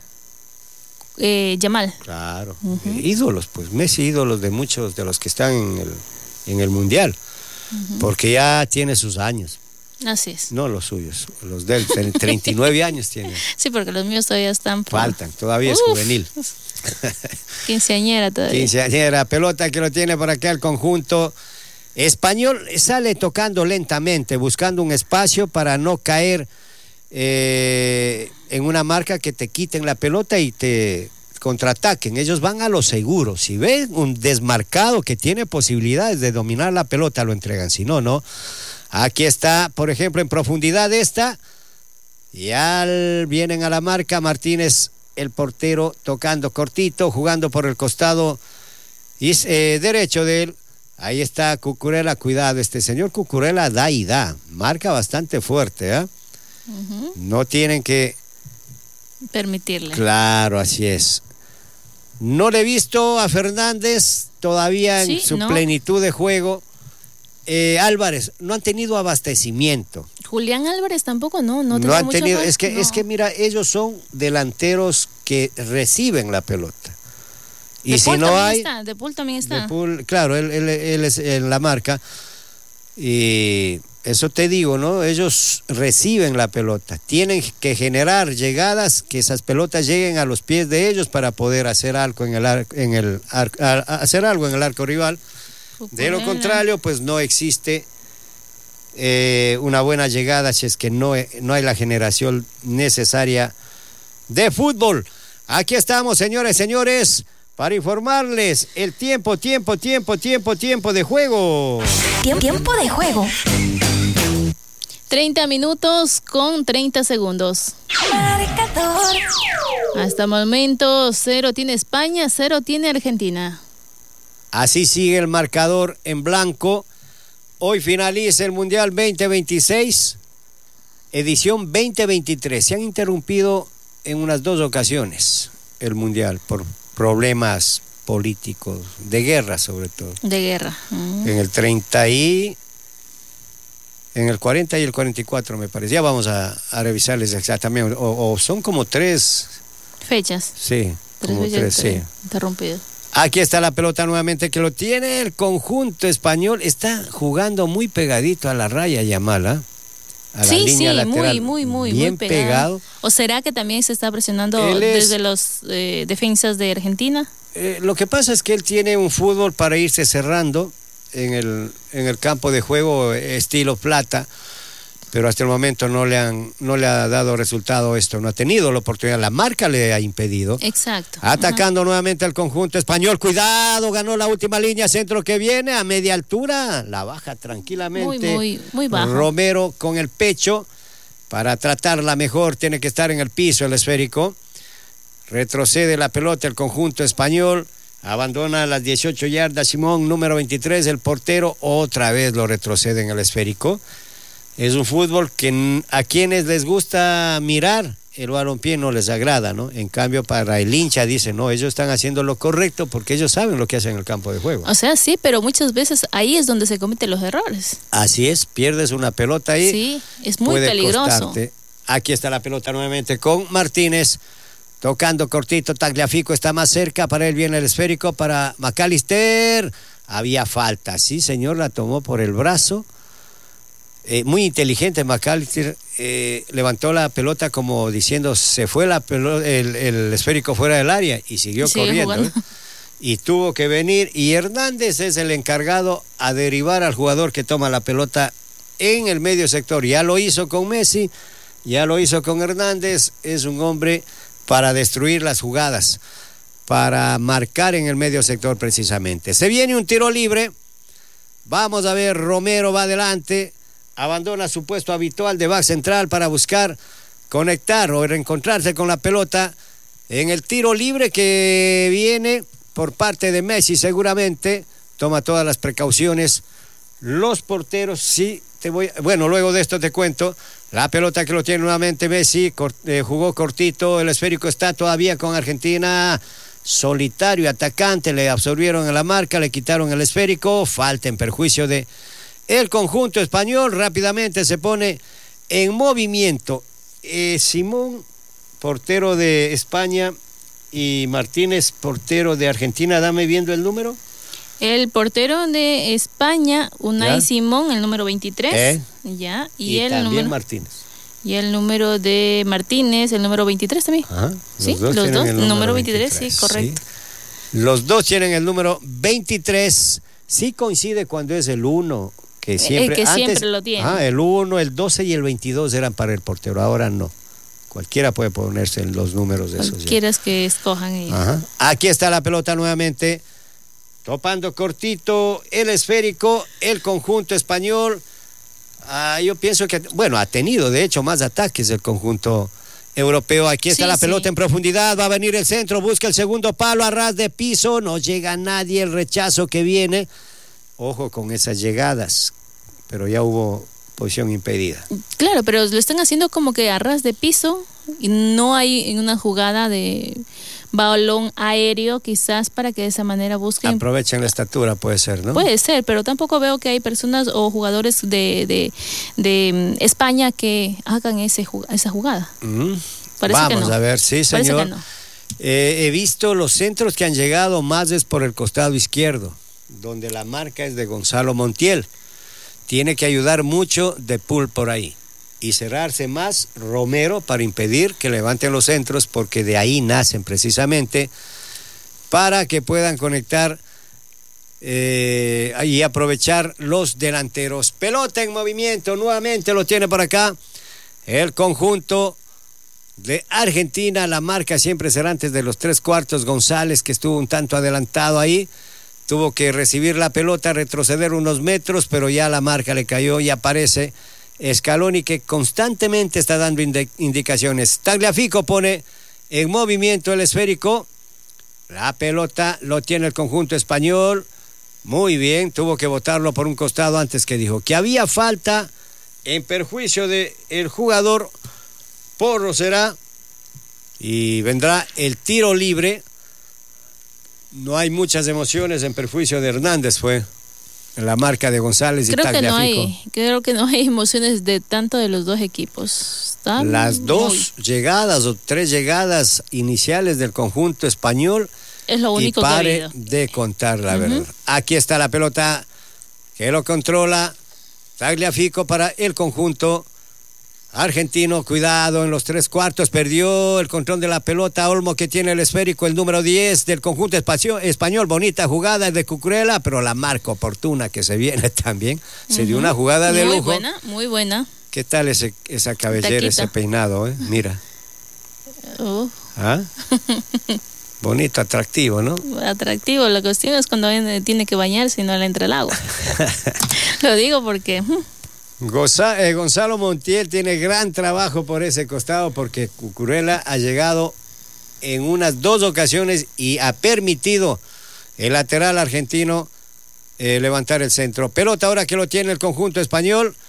Eh, Yamal. Claro. Uh-huh. eh, ídolos, pues Messi ídolos de muchos de los que están en el, en el Mundial. Uh-huh. Porque ya tiene sus años. Así es. No los suyos, los de él, treinta y nueve años tienen. Sí, porque los míos todavía están... Por... Faltan, todavía Uf. es juvenil. Quinceañera todavía. Quinceañera, pelota que lo tiene por acá el conjunto español. Sale tocando lentamente, buscando un espacio para no caer eh, en una marca que te quiten la pelota y te contraataquen. Ellos van a lo seguro. Si ven un desmarcado que tiene posibilidades de dominar la pelota, lo entregan. Si no, no. Aquí está, por ejemplo, en profundidad esta. Ya vienen a la marca. Martínez, el portero, tocando cortito, jugando por el costado y, eh, derecho de él. Ahí está Cucurella. Cuidado, este señor Cucurella da y da. Marca bastante fuerte, ¿eh? Uh-huh. No tienen que permitirle. Claro, así es. No le he visto a Fernández todavía en sí, su no. plenitud de juego. Eh, Álvarez, no han tenido abastecimiento. Julián Álvarez tampoco, no, no, no han tenido. Más, es que, no. es que mira, ellos son delanteros que reciben la pelota. Y de si Paul no hay. Está, de Paul también está. De Paul, claro, él, él, él es en la marca. Y eso te digo, ¿no? Ellos reciben la pelota. Tienen que generar llegadas, que esas pelotas lleguen a los pies de ellos para poder hacer algo en el arco, en el arco, hacer algo en el arco rival. De lo contrario, pues no existe eh, una buena llegada si es que no, no hay la generación necesaria de fútbol. Aquí estamos, señores, señores, para informarles el tiempo, tiempo, tiempo, tiempo, tiempo de juego. Tiempo de juego. treinta minutos con treinta segundos. Marcador. Hasta el momento, cero tiene España, cero tiene Argentina. Así sigue el marcador en blanco. Hoy finaliza el Mundial veinte veintiséis, edición veinte veintitrés. Se han interrumpido en unas dos ocasiones el Mundial por problemas políticos, de guerra sobre todo. De guerra. Mm. En el treinta y... En el cuarenta y el cuarenta y cuatro me parece. Ya vamos a, a revisarles exactamente. O, o son como tres... Fechas. Sí, tres como tres, sí. Interrumpido. Aquí está la pelota nuevamente que lo tiene el conjunto español. Está jugando muy pegadito a la raya Yamal, a la sí, línea sí, lateral. muy, muy, muy, bien muy pegado. pegado. ¿O será que también se está presionando es, desde los eh, defensas de Argentina? Eh, lo que pasa es que él tiene un fútbol para irse cerrando en el, en el campo de juego estilo Plata, pero hasta el momento no le han no le ha dado resultado esto, no ha tenido la oportunidad, la marca le ha impedido. Exacto. Atacando Ajá. nuevamente al conjunto español, cuidado, ganó la última línea, centro que viene a media altura, la baja tranquilamente. Muy, muy, muy bajo. Romero con el pecho, para tratarla mejor tiene que estar en el piso el esférico. Retrocede la pelota el conjunto español, abandona las dieciocho yardas Simón, número veintitrés, el portero, otra vez lo retrocede en el esférico. Es un fútbol que a quienes les gusta mirar, el balompié no les agrada, ¿no? En cambio, para el hincha dice, no, ellos están haciendo lo correcto porque ellos saben lo que hacen en el campo de juego. O sea, sí, pero muchas veces ahí es donde se cometen los errores. Así es, pierdes una pelota ahí. Sí, es muy puede peligroso. Costarte. Aquí está la pelota nuevamente con Martínez, tocando cortito, Tagliafico está más cerca, para él viene el esférico, para McAllister, había falta, sí señor, la tomó por el brazo. Eh, muy inteligente McAllister, eh, levantó la pelota como diciendo se fue la pelota, el, el esférico fuera del área y siguió Sigue corriendo ¿eh? Y tuvo que venir, y Hernández es el encargado a derivar al jugador que toma la pelota en el medio sector. Ya lo hizo con Messi, ya lo hizo con Hernández. Es un hombre para destruir las jugadas, para marcar en el medio sector precisamente. Se viene un tiro libre, vamos a ver, Romero va adelante, abandona su puesto habitual de back central para buscar conectar o reencontrarse con la pelota en el tiro libre que viene por parte de Messi. Seguramente toma todas las precauciones los porteros. Sí, te voy, bueno, luego de esto te cuento. La pelota que lo tiene nuevamente Messi, cort, eh, jugó cortito, el esférico está todavía con Argentina, solitario, atacante, le absorbieron en la marca, le quitaron el esférico, falta en perjuicio de el conjunto español. Rápidamente se pone en movimiento eh, Simón, portero de España, y Martínez, portero de Argentina. Dame viendo el número. El portero de España, Unai ¿Ya? Simón, el número veintitrés. ¿Eh? Ya, y, Y el también número Martínez. Y el número de Martínez, el número veintitrés también. Ajá, los sí, dos los tienen dos, el número número veintitrés, veintitrés, sí, correcto. Sí. Los dos tienen el número veintitrés. Sí coincide cuando es el uno, que siempre, el que antes, siempre lo tiene. Ah, el uno, el doce y el veintidós eran para el portero, ahora no. Cualquiera puede ponerse en los números de esos. Cualquiera que escojan ellos. Ajá. Aquí está la pelota nuevamente, topando cortito, el esférico, el conjunto español. Ah, yo pienso que, bueno, ha tenido de hecho más ataques el conjunto europeo. Aquí está sí, la pelota sí. en profundidad, va a venir el centro, busca el segundo palo a ras de piso, no llega nadie, el rechazo que viene. Ojo con esas llegadas, pero ya hubo posición impedida. Claro, pero lo están haciendo como que a ras de piso y no hay en una jugada de balón aéreo quizás para que de esa manera busquen. Aprovechan la estatura, puede ser, ¿no? Puede ser, pero tampoco veo que hay personas o jugadores de, de, de España que hagan ese, esa jugada. Mm. Parece Vamos que no. a ver, sí, Parece señor. que no. Eh, he visto los centros que han llegado más es por el costado izquierdo, donde la marca es de Gonzalo Montiel. Tiene que ayudar mucho De Paul por ahí y cerrarse más Romero para impedir que levanten los centros, porque de ahí nacen precisamente, para que puedan conectar eh, y aprovechar los delanteros. Pelota en movimiento, nuevamente lo tiene por acá el conjunto de Argentina. La marca siempre será antes de los tres cuartos. González, que estuvo un tanto adelantado ahí, tuvo que recibir la pelota, retroceder unos metros, pero ya la marca le cayó y aparece Scaloni, que constantemente está dando indi- indicaciones. Tagliafico pone en movimiento el esférico, la pelota lo tiene el conjunto español, muy bien, tuvo que botarlo por un costado antes, que dijo que había falta en perjuicio de el jugador Porro será, y vendrá el tiro libre. No hay muchas emociones en perjuicio de Hernández, fue la marca de González y Creo que Tagliafico. no hay, creo que no hay emociones de tanto de los dos equipos. Están Las dos muy, llegadas o tres llegadas iniciales del conjunto español, es lo único y que ha pare habido. de contar la Ujú. verdad. Aquí está la pelota que lo controla Tagliafico para el conjunto argentino. Cuidado en los tres cuartos, perdió el control de la pelota Olmo, que tiene el esférico, el número diez del conjunto espacio, español. Bonita jugada de Cucurella, pero la marca oportuna que se viene también. Se dio una jugada de muy lujo. buena, muy buena. ¿Qué tal ese, esa cabellera, Taquita. ese peinado? Eh? Mira. Uh, ¿Ah? Bonito, atractivo, ¿no? atractivo. La cuestión es cuando viene- tiene que bañarse y no le entra el agua. Lo digo porque mm, Goza, eh, Gonzalo Montiel tiene gran trabajo por ese costado, porque Cucurella ha llegado en unas dos ocasiones y ha permitido el lateral argentino eh, levantar el centro. Pelota ahora que lo tiene el conjunto español,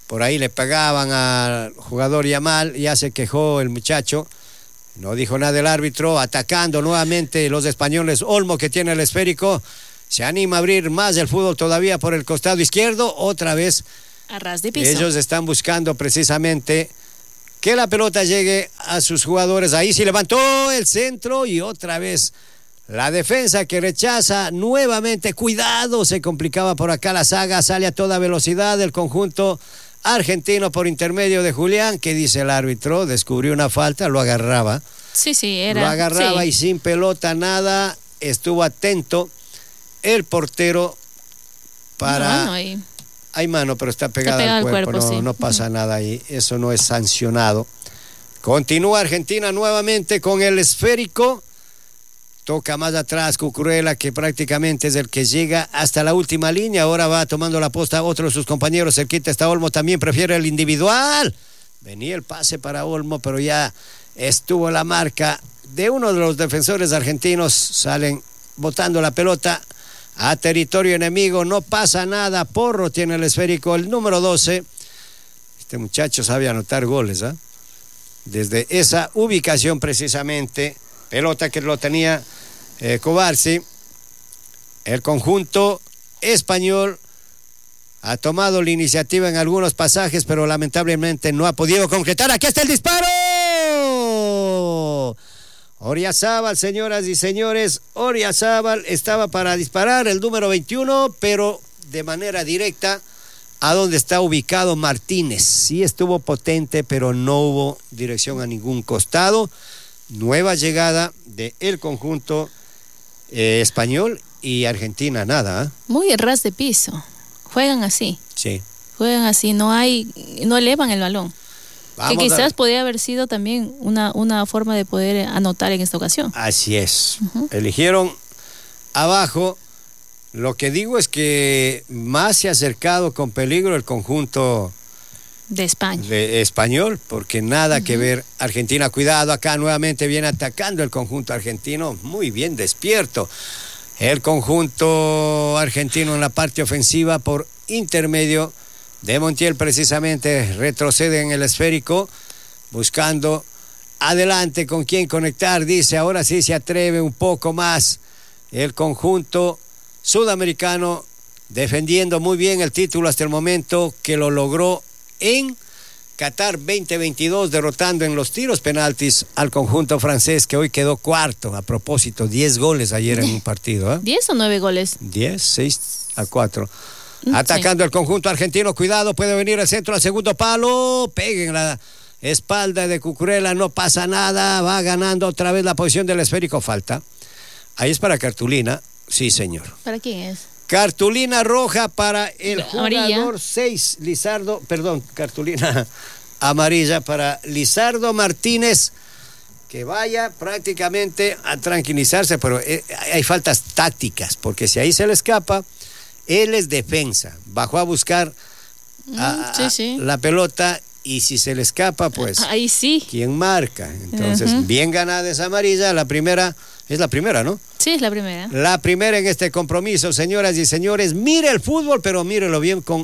por ahí le pegaban al jugador Yamal, ya se quejó el muchacho, no dijo nada el árbitro, atacando nuevamente los españoles. Olmo, que tiene el esférico, se anima a abrir más el fútbol todavía por el costado izquierdo, otra vez a ras de piso. Ellos están buscando precisamente que la pelota llegue a sus jugadores. Ahí sí levantó el centro y otra vez la defensa que rechaza nuevamente. Cuidado, se complicaba por acá la saga, sale a toda velocidad el conjunto argentino por intermedio de Julián, que dice el árbitro, descubrió una falta, lo agarraba. Sí, sí, era. Lo agarraba sí. Y sin pelota nada, estuvo atento el portero para... No, no, y... Hay mano, pero está pegada, está pegada al cuerpo, cuerpo no, sí. no pasa uh-huh. nada ahí, eso no es sancionado. Continúa Argentina nuevamente con el esférico, toca más atrás Cucurella, que prácticamente es el que llega hasta la última línea. Ahora va tomando la posta otro de sus compañeros, cerquita está Olmo, también prefiere el individual. Venía el pase para Olmo, pero ya estuvo la marca de uno de los defensores argentinos. Salen botando la pelota a territorio enemigo, no pasa nada. Porro tiene el esférico, el número doce. Este muchacho sabe anotar goles, ¿eh? Desde esa ubicación precisamente, pelota que lo tenía eh, Cobarsi. El conjunto español ha tomado la iniciativa en algunos pasajes, pero lamentablemente no ha podido concretar. ¡Aquí está el disparo! Oriazábal, señoras y señores, Oriazábal estaba para disparar el número veintiuno, pero de manera directa a donde está ubicado Martínez. Sí estuvo potente, pero no hubo dirección a ningún costado. Nueva llegada del conjunto eh, español y Argentina, nada. ¿eh? Muy ras de piso. Juegan así. Sí. Juegan así, no hay, no elevan el balón. Vamos que quizás a... podría haber sido también una, una forma de poder anotar en esta ocasión. Así es. Uh-huh. Eligieron abajo. Lo que digo es que más se ha acercado con peligro el conjunto de España. De español, porque nada uh-huh. que ver. Argentina, cuidado, acá nuevamente viene atacando el conjunto argentino. Muy bien despierto. El conjunto argentino en la parte ofensiva por intermedio de Montiel precisamente retrocede en el esférico, buscando adelante con quién conectar. Dice, ahora sí se atreve un poco más el conjunto sudamericano, defendiendo muy bien el título hasta el momento, que lo logró en Qatar veinte veintidós, derrotando en los tiros penaltis al conjunto francés, que hoy quedó cuarto. A propósito, diez goles ayer en un partido. ¿eh? ¿diez o nueve goles? diez, seis a cuatro. Atacando sí. El conjunto argentino, cuidado, puede venir el centro al segundo palo, pegue en la espalda de Cucurella, no pasa nada, va ganando otra vez la posición del esférico, falta. Ahí es para cartulina, sí señor. ¿Para quién es? Cartulina roja para el amarilla. Jugador seis, Lizardo, perdón, cartulina amarilla para Lizardo Martínez, que vaya prácticamente a tranquilizarse, pero eh, hay faltas tácticas, porque si ahí se le escapa, él es defensa, bajó a buscar a, sí, sí. la pelota, y si se le escapa, pues ahí sí. ¿Quién marca? Entonces, uh-huh. bien ganada esa amarilla, la primera, es la primera, ¿no? Sí, es la primera. La primera en este compromiso, señoras y señores. Mire el fútbol, pero mírelo bien con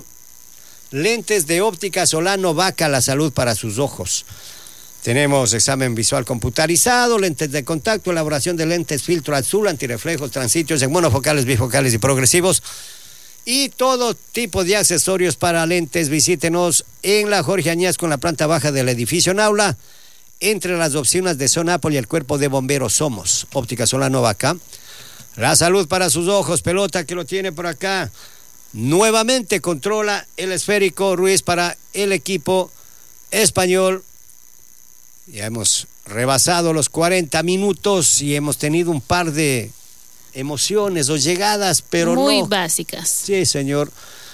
lentes de óptica Solano Vaca, la salud para sus ojos. Tenemos examen visual computarizado, lentes de contacto, elaboración de lentes filtro azul, antirreflejos, transitos en monofocales, bifocales y progresivos, y todo tipo de accesorios para lentes. Visítenos en la Jorge Añaz con la planta baja del edificio Naula, entre las opciones de Sonapo y el cuerpo de bomberos Somos. Óptica Solano Vaca, la salud para sus ojos. Pelota que lo tiene por acá. Nuevamente controla el esférico Ruiz para el equipo español. Ya hemos rebasado los cuarenta minutos y hemos tenido un par de emociones o llegadas, pero muy no. básicas. Sí, señor.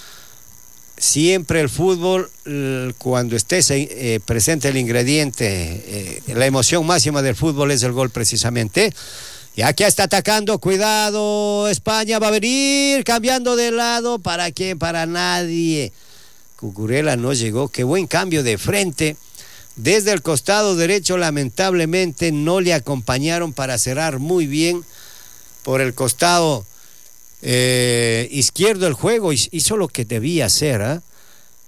Siempre el fútbol, cuando esté eh, presente el ingrediente, eh, la emoción máxima del fútbol es el gol precisamente. Y aquí está atacando, cuidado, España va a venir, cambiando de lado. ¿Para quién? Para nadie. Cucurella no llegó, qué buen cambio de frente. Desde el costado derecho, lamentablemente, no le acompañaron para cerrar muy bien por el costado eh, izquierdo el juego. Hizo lo que debía hacer, ¿eh?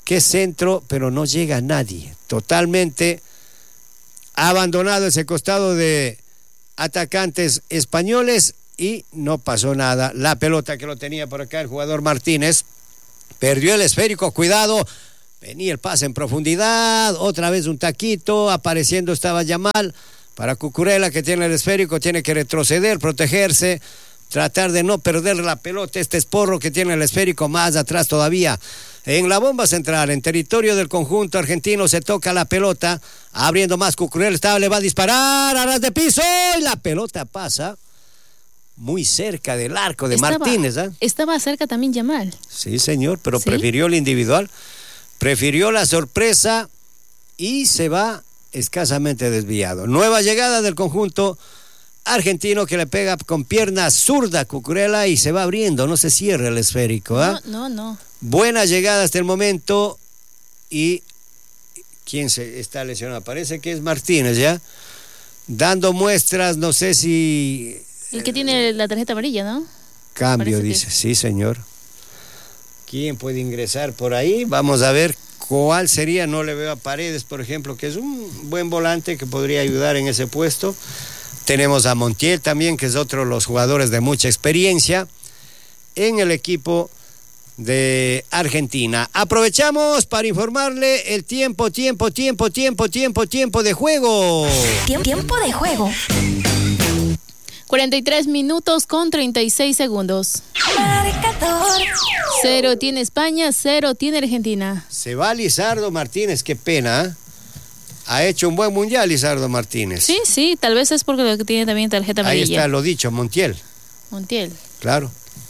qué centro, pero no llega nadie. Totalmente abandonado ese costado de atacantes españoles y no pasó nada. La pelota que lo tenía por acá el jugador Martínez, perdió el esférico, cuidado, venía el pase en profundidad, otra vez un taquito, apareciendo estaba Yamal, para Cucurella que tiene el esférico, tiene que retroceder, protegerse, tratar de no perder la pelota, este es Porro que tiene el esférico más atrás todavía. En la bomba central, en territorio del conjunto argentino, se toca la pelota, abriendo más Cucurella, estaba, le va a disparar, a ras de piso, y la pelota pasa muy cerca del arco de estaba, Martínez. ¿eh? Estaba cerca también Yamal. Sí, señor, pero ¿Sí? prefirió el individual, prefirió la sorpresa y se va escasamente desviado. Nueva llegada del conjunto argentino que le pega con pierna zurda a Cucurella y se va abriendo, no se cierra el esférico. ¿eh? No, no, no. Buena llegada hasta el momento y ¿quién se está lesionado? Parece que es Martínez ya, dando muestras, no sé si... El que tiene la tarjeta amarilla, ¿no? Cambio, Parece dice, que... sí señor. ¿Quién puede ingresar por ahí? Vamos a ver cuál sería, no le veo a Paredes, por ejemplo, que es un buen volante que podría ayudar en ese puesto. Tenemos a Montiel también, que es otro de los jugadores de mucha experiencia en el equipo de Argentina. Aprovechamos para informarle el tiempo, tiempo, tiempo, tiempo, tiempo, tiempo de juego. Tiempo de juego. cuarenta y tres minutos con treinta y seis segundos. Marcador. Cero tiene España, cero tiene Argentina. Se va Lizardo Martínez, qué pena. ¿eh? Ha hecho un buen mundial Lizardo Martínez. Sí, sí, tal vez es porque lo que tiene también tarjeta Ahí amarilla. está lo dicho, Montiel. Montiel. Claro.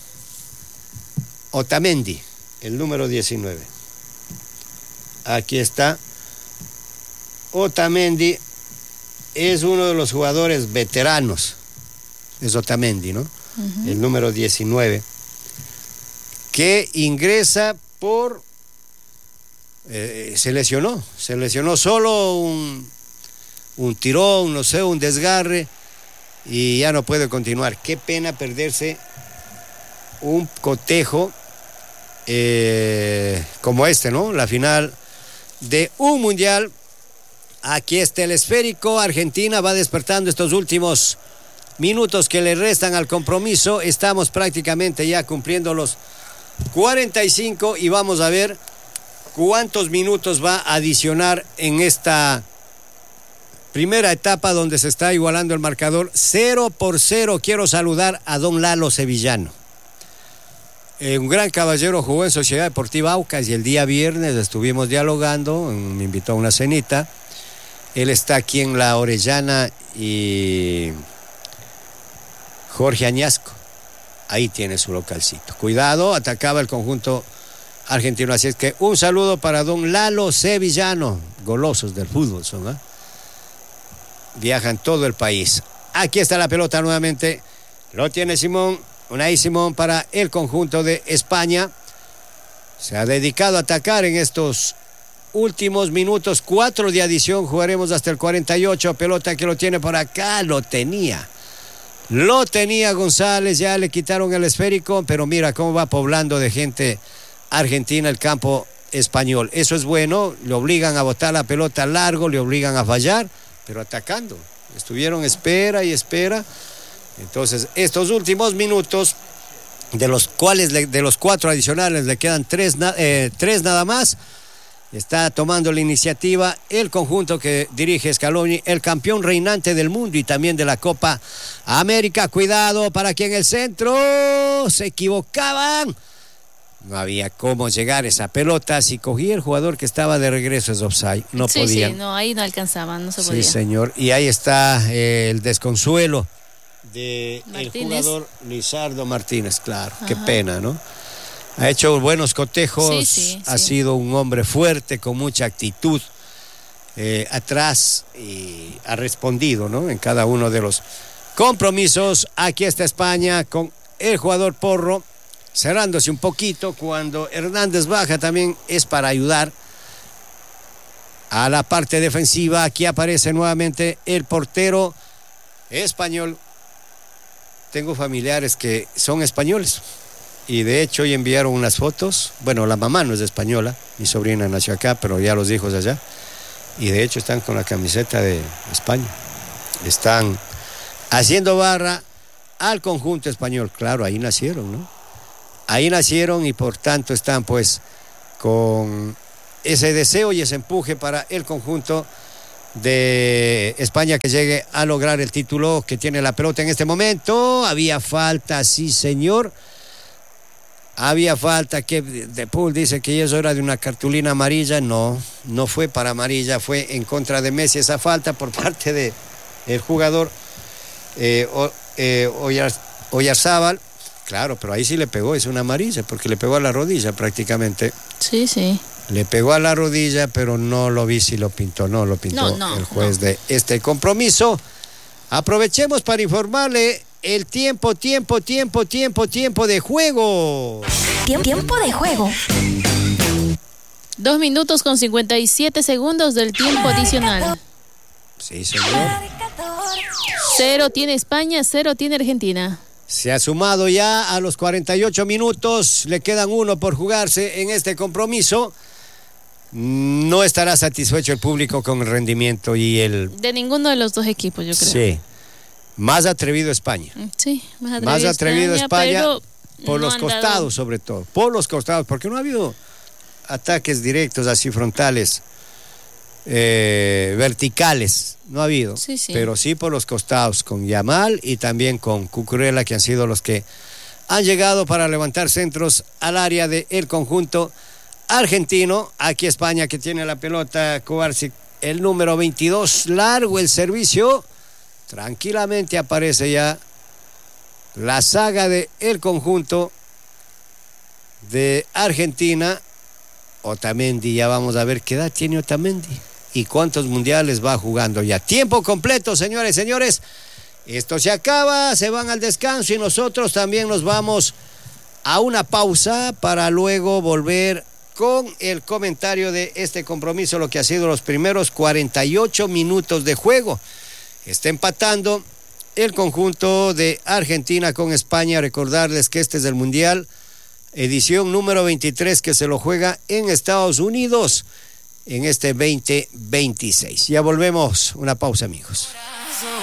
Otamendi, el número diecinueve. Aquí está. Otamendi es uno de los jugadores veteranos. Es Otamendi, ¿no? Uh-huh. El número diecinueve. Que ingresa por... Eh, se lesionó. Se lesionó solo un, un tirón, no sé, un desgarre. Y ya no puede continuar. Qué pena perderse un cotejo eh, como este, ¿no? La final de un mundial. Aquí está el esférico. Argentina va despertando estos últimos minutos que le restan al compromiso. Estamos prácticamente ya cumpliendo los cuarenta y cinco y vamos a ver cuántos minutos va a adicionar en esta primera etapa donde se está igualando el marcador cero por cero. Quiero saludar a don Lalo Sevillano. Eh, un gran caballero, jugó en Sociedad Deportiva Aucas y el día viernes estuvimos dialogando, me invitó a una cenita. Él está aquí en La Orellana y Jorge Añasco, ahí tiene su localcito. Cuidado, atacaba el conjunto argentino, así es que un saludo para don Lalo Sevillano, golosos del fútbol son, ¿eh? Viajan todo el país. Aquí está la pelota nuevamente, lo tiene Simón, Unai Simón para el conjunto de España. Se ha dedicado a atacar en estos últimos minutos, cuatro de adición, jugaremos hasta el cuarenta y ocho, pelota que lo tiene por acá, lo tenía. Lo tenía González, ya le quitaron el esférico, pero mira cómo va poblando de gente argentina el campo español. Eso es bueno, le obligan a botar la pelota largo, le obligan a fallar, pero atacando. Estuvieron espera y espera. Entonces, estos últimos minutos, de los cuales de los cuatro adicionales le quedan tres, eh, tres nada más. Está tomando la iniciativa el conjunto que dirige Scaloni, el campeón reinante del mundo y también de la Copa América. Cuidado para que en el centro se equivocaban. No había cómo llegar esa pelota. Si cogía el jugador que estaba de regreso es offside. No sí, podían. Sí, no, ahí no alcanzaban, no se sí, podía. Sí, señor. Y ahí está eh, el desconsuelo del de jugador Lizardo Martínez. Claro, ajá. Qué pena, ¿no? Ha hecho buenos cotejos, sí, sí, ha sí. sido un hombre fuerte, con mucha actitud eh, atrás y ha respondido, ¿no? En cada uno de los compromisos. Aquí está España con el jugador Porro, cerrándose un poquito. Cuando Hernández baja también es para ayudar a la parte defensiva. Aquí aparece nuevamente el portero español. Tengo familiares que son españoles. y de hecho hoy enviaron unas fotos. Bueno, la mamá no es española, mi sobrina nació acá, pero ya los hijos allá. Y de hecho están con la camiseta de España. Están haciendo barra al conjunto español. Claro, ahí nacieron, ¿no? Ahí nacieron y por tanto están pues con ese deseo y ese empuje para el conjunto de España que llegue a lograr el título, que tiene la pelota en este momento. Había falta, sí señor. Había falta, que De Paul dice que eso era de una cartulina amarilla. No, no fue para amarilla, fue en contra de Messi esa falta por parte de el jugador eh, eh, Oyarzábal. Claro, pero ahí sí le pegó, es una amarilla, porque le pegó a la rodilla prácticamente. Sí, sí. Le pegó a la rodilla, pero no lo vi si lo pintó, no lo pintó no, no, el juez no. de este compromiso. Aprovechemos para informarle el tiempo, tiempo, tiempo, tiempo, tiempo de juego. Tiempo de juego. Dos minutos con cincuenta y siete segundos del tiempo adicional. Sí, señor. Cero tiene España, cero tiene Argentina. Se ha sumado ya a los cuarenta y ocho minutos, le quedan uno por jugarse en este compromiso. No estará satisfecho el público con el rendimiento y el... De ninguno de los dos equipos, yo creo. Sí. Más atrevido España. Sí, más atrevido, más atrevido España, España por no los costados dado. Sobre todo. Por los costados, porque no ha habido ataques directos así frontales, eh, verticales. No ha habido. Sí, sí. Pero sí por los costados, con Yamal y también con Cucurella, que han sido los que han llegado para levantar centros al área del conjunto argentino. Aquí España que tiene la pelota, Kovacic, el número veintidós, largo el servicio. Tranquilamente aparece ya la saga de el conjunto de Argentina. Otamendi, ya vamos a ver qué edad tiene Otamendi y cuántos mundiales va jugando ya. Tiempo completo, señores, señores. Esto se acaba, se van al descanso y nosotros también nos vamos a una pausa para luego volver con el comentario de este compromiso, lo que ha sido los primeros cuarenta y ocho minutos de juego. Está empatando el conjunto de Argentina con España. Recordarles que este es el Mundial, edición número veintitrés, que se lo juega en Estados Unidos en este veinte veintiséis. Ya volvemos, una pausa, amigos.